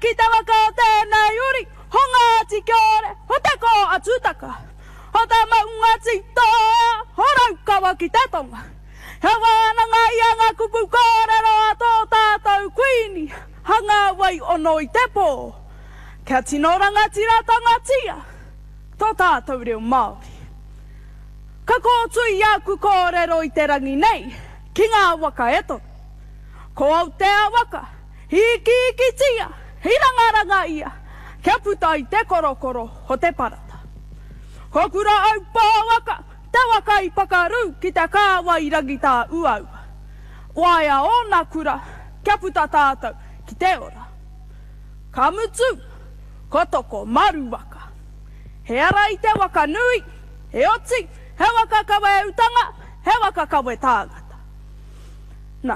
ki te waka o tēnei uri, honga ati kiore, o te ko atutaka. O te maunga titoa, o raukawa ki te tonga. He wānanga ia ngā kupu kōrero a tō tātou kuini, hanga wai ono i te pō. Kia tino rangatira tangatia, tō tātou reo Māori. Ka kōtui aku kōrero i te rangi nei, ki ngā waka eto. Ko au te waka, hiki tia, hi rangaranga ia, kia puta i te korokoro ho te parata. Ko kura au pōwaka, te waka i pakaru ki te kāwa i rangi tā uaua. Waia o nā kura, kia puta tātou ki te ora. Ka mutu, ko toko maru waka. He ara i te waka nui, he oti, he waka kawe utanga, he waka kawe tāngata. Nā,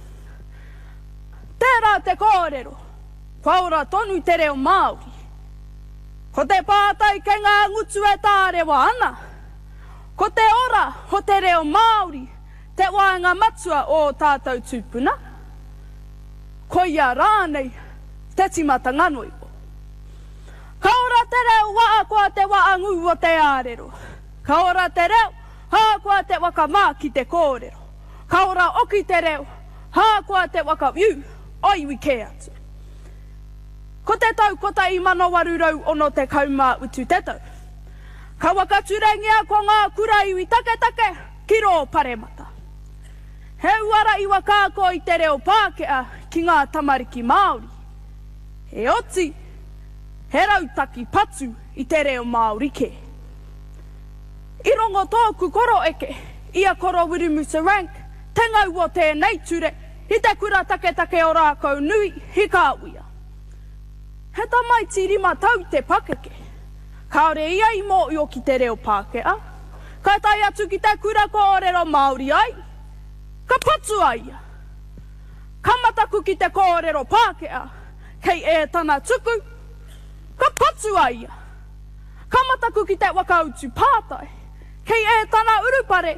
tērā te kōrero, whaora tonu te reo Māori. Ko te pātai ke ngā ngutu e tārewa ana. Ko te ora ho te reo Māori, te waenga matua o tātou tūpuna. Ko ia rānei, te timata nganoi o. Ka ora te reo waa koa te waangu o te ārero. Ka ora te reo, hā koa te waka mā ki te kōrero. Ka ora oki te reo, hā koa te waka iu, o iwi ke atu. Ko te tau kota i manawarurau ono te kaumā utu te tau. Ka waka turengia ko ngā kura iwi take ki rō paremata. He uara i waka ko i te reo Pākehā ki ngā tamariki Māori. He oti, he rautaki patu i te reo Māori ke. I rongo tōku koro eke, ia koro Wirumusa rank, te ngau o tēnei ture, i te kura take o rākau nui, hi kāwia. He tamaiti rima tau te pakeke. Kaore ia i mō i o ki te reo Pākehā. Ka tai atu ki te kura kōrero Māori ai. Ka patu aia. Ka mataku ki te kōrero Pākehā. Kei e tana tuku. Ka patu aia. Ka mataku ki te wakautu pātai. Kei e tana urupare.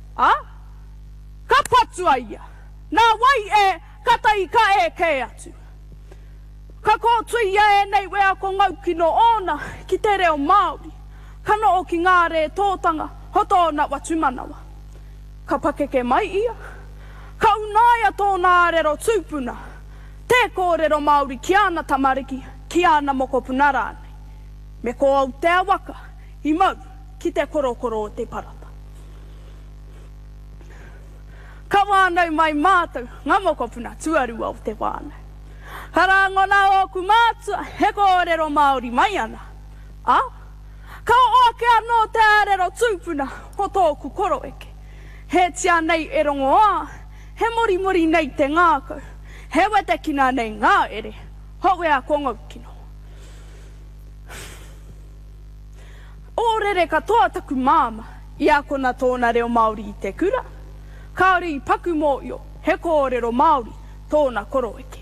Ka patu aia. Nā wai e katai ka e kei atu. Ka kōtui e nei wea ko ngauki no ona ki te reo Māori. Ka no o ki ngā re tōtanga ho tōna watumanawa. Ka pakeke mai ia. Ka unaia tōna rero tūpuna. Te kōrero Māori ki ana tamariki, ki ana mokopuna rānei. Me ko au te waka, i mau ki te korokoro o te parata. Ka wānau mai mātou ngā mokopuna tuarua o te wānau. Harangona o ku mātua, he kōrero Māori mai ana. Ka o ake anō te arero tūpuna o tōku koro eke. He tia nei e rongo he mori nei te ngākau, he wete kina nei ngā ere, ho wea kongau kino. Ōrere ka toa taku māma, i a kona tōna reo Māori i te kura. Kāori i paku mō io, he kōrero Māori, tōna koro eke.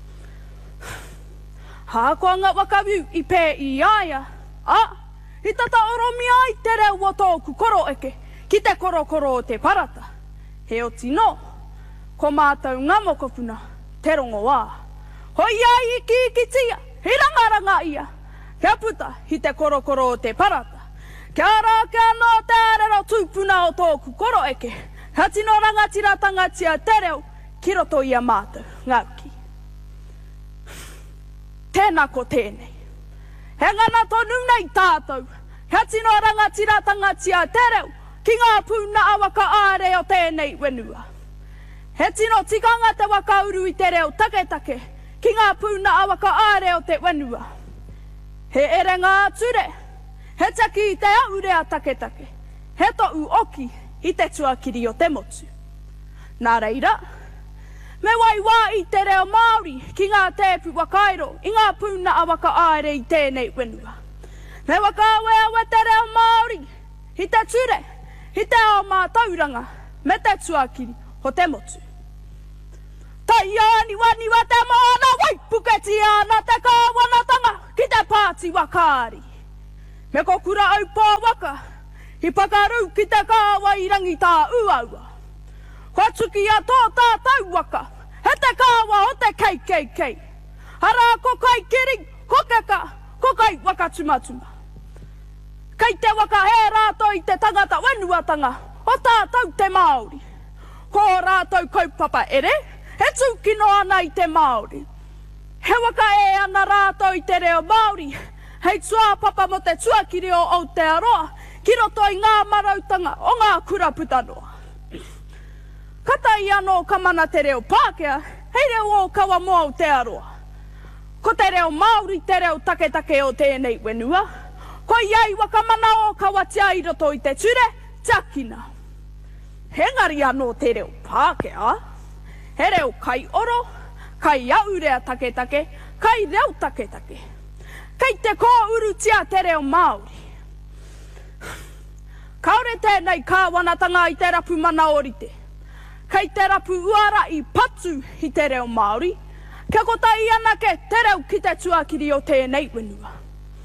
Hākoa ngā wakawiu i pē i aia. I tata oromi ai te reo o tōku koro eke, ki te korokoro o te parata. He oti no, ko mātou ngā mokopuna, te rongo wā. Hoi ai i ki tia, hi rangaranga ia. Kia puta, hi te korokoro o te parata. Kia rā kia no te rero tūpuna o tōku koro eke. Hatino rangatira tangatia te reo, ki roto ia mātou, ngauki. Tēnā ko tēnei. He ngana tonu nei tātou. He tino rangatira tangatia te reo, ki ngā puna awaka āre o tēnei wenua. He tino tikanga te wakauru i te reo take, ki ngā puna awaka āre o te wenua. He ere ngā ture, he taki i te aurea take, he to'u oki i te tuakiri o te motu. Nā reira, me wai wā i te reo Māori ki ngā tēpu wakairo i ngā puna awaka aere i tēnei wenua. Me wakawea we te reo Māori, i te ture, i te ao mā tauranga, me te tuakiri o te motu. Tai ani wani wa te moana wai puketi ana te kāwanatanga ki te pāti wakaari. Me ko kura au pō waka, i pakaru ki te kāwa i rangi tā uaua. Kwa tuki a tō tātou waka, he te kāwa o te kei. Ara ko kai kiri, ko keka, ko kai waka tumatuma. Kei te waka he rātou i te tangata wenuatanga, o tātou te Māori. Ko rātou kaupapa ere, he tūkino ana i te Māori. He waka e ana rātou i te reo Māori, hei tua papa mo te tuakiri o Aotearoa, ki roto i ngā marautanga o ngā kuraputanoa. Katai anō ka mana te reo Pākehā, hei reo o kawa mo Aotearoa. Ko te reo Māori, te reo take o tēnei wenua. Ko iai waka mana o kawa tia i roto i te ture, Takina. He ngari anō te reo Pākehā, he reo kai oro, kai aurea take, kai reo take. Kei te ko uru tia te reo Māori. Kaore tēnei kāwanatanga i te rapu mana orite. Kei te rapu uara i patu i te reo Māori, kia kota i anake te reo ki te tuakiri o tēnei wenua.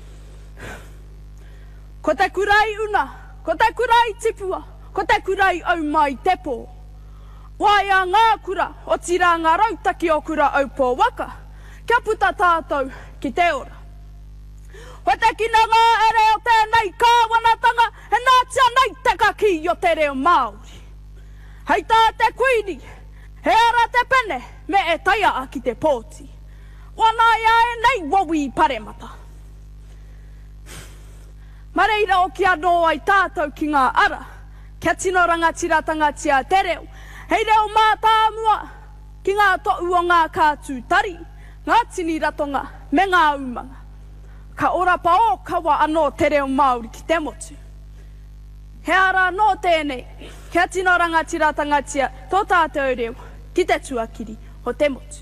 Ko te kurai una, ko te kurai tipua, ko te kurai au mai te pō. Waia ngā kura o tira ngā rautaki o kura au pō waka, kia puta tātou ki te ora. Ko te kina ngā ere o tēnei kāwanatanga, he nā tia nei te kaki o te reo Māori. Hei tā te kuini, he ara te pene, me e taia a ki te pōti. Wana ia e nei wawi i paremata. Mareira o ki anō ai tātou ki ngā ara, kia tino rangatiratanga tia te reo, hei reo mātāmua ki ngā to'u o ngā kātūtari, ngā tini ratonga me ngā umanga. Ka ora pa o kawa anō te reo Māori ki te motu. He ara anō tēnei, kia tino rangatiratanga tia tō tātou reo ki te tuakiri o te motu.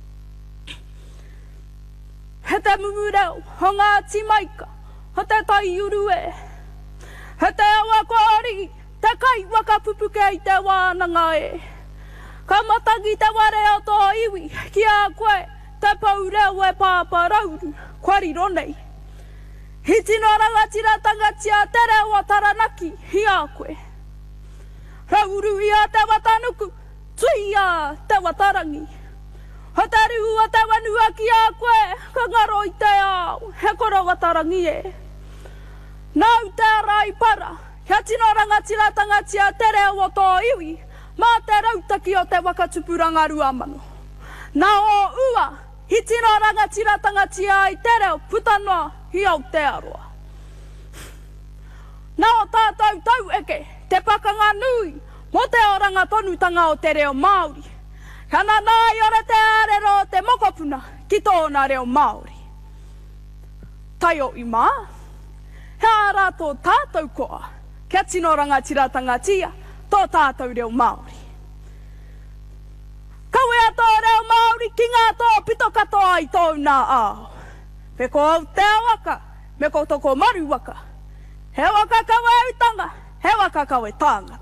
He te mumu reo o ngā timaika, o te tai urue. He te awa kōri, te kai wakapupuke i te wānanga e. Ka matangi te ware o tō iwi, ki a koe, te pau reo e pāpa rauru, kwariro nei. Hi tino rangatiratanga tia te reo o Taranaki, hi a koe. Rauru i a te watanuku, tui a te watarangi. Ho te rihu a te wanua ki a koe, ka ngaro i te ao, he kora watarangi e. Nau te rai para, kia tino rangatiratanga tia te reo o tō iwi, mā te rautaki o te wakatupuranga ruamano. Nā o ua, hi tino rangatiratanga tia i te reo putanoa hi Aotearoa. Nā o tātou tau eke, te pakanga nui, mo te oranga tonutanga o te reo Māori. Kana nai ore te arero te mokopuna ki tōna reo Māori. Tai o i mā, he ara tō tātou koa, kia tino rangatiratanga tia, tō tātou reo Māori. Kaue a tō reo Māori ki ngā tō pito katoa i tōna ao. Me ko Aoteawaka, me ko toko maru waka. He waka kawe utanga, he waka kawe tāngata.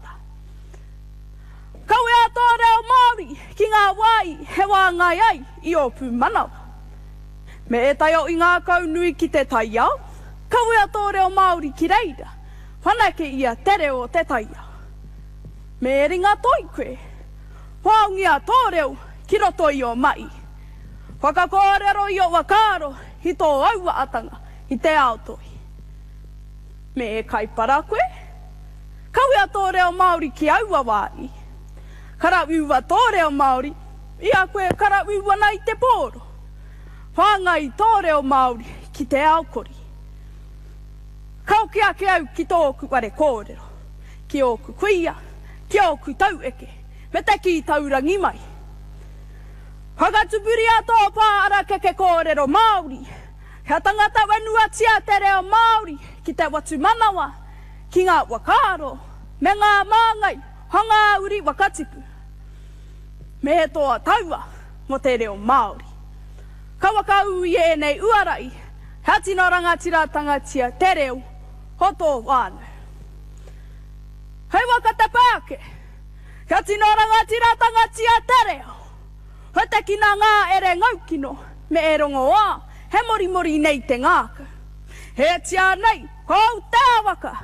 Kaue a tō reo Māori ki ngā wai he wāngai ai i opu manawa. Me e tai o i ngā kaunui ki te taiao, kaue a tō reo Māori ki reira, whanake ia te reo o te taiao. Me e ringa toi koe, whaungi a tō reo ki roto i o mai. Whakakōrero i o wakaro hi tō aua atanga i te aotoi. Me e kaipara koe, kaue a tō reo Māori ki aua wai. Karawiwa tō reo Māori, ia koe karawiwa nei te pōro. Whāngai tō reo Māori ki te aokori. Kau ki ake au ki tōku ware kōrero, ki ōku kuia, ki ōku tau eke, me te ki taurangi mai. Whakatupuri a tō pāara keke kōrero Māori, kia tangata wenua tia te reo Māori ki te watu manawa, ki ngā wakaro, me ngā māngai, hanga uri wakatipu. Me he toa taua mo te reo Māori. Ka wakau i enei uarai, hea tino rangatiratanga tia te reo ho tō wānu. Hei waka te pāke, hea tino rangatiratanga tia te reo. He te kina ngā ere ngaukino, me e rongo wā, he mori nei te ngāka. He tia nei, ko Aoteawaka.